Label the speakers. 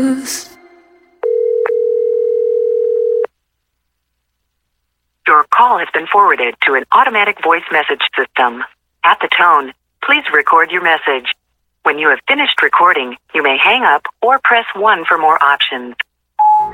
Speaker 1: Your call has been forwarded to an automatic voice message system. At the tone, please record your message. When you have finished recording, you may hang up or press 1 for more options.